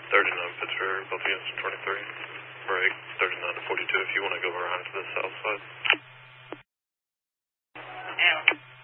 39 Pittsburgh, both against 23. Break 39 to 42 if you want to go around to the south side. Yeah.